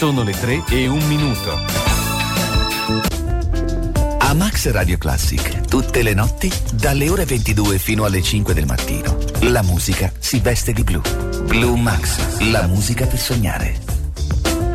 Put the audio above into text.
Sono le 3:01. A Max Radio Classic, tutte le notti, dalle ore 22 fino alle 5 del mattino, la musica si veste di blu. Blue Max, la musica per sognare.